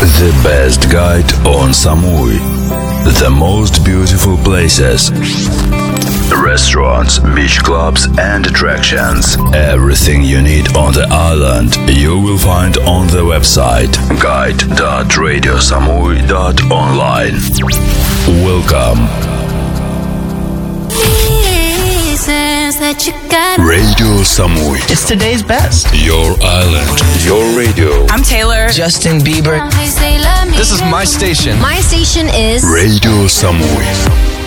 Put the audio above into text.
The best guide on Samui. The most beautiful places. Restaurants, beach clubs and attractions. Everything you need on the island you will find on the website guide.radiosamui.online. Welcome. Radio Samui. It's today's best. Your island, your radio. I'm Taylor. Justin Bieber. This is my station. My station is Radio Samui.